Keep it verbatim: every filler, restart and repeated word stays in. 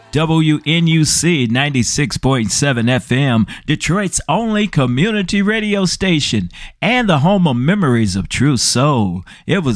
W N U C ninety-six point seven F M, Detroit's only community radio station and the home of Memories of True Soul. It was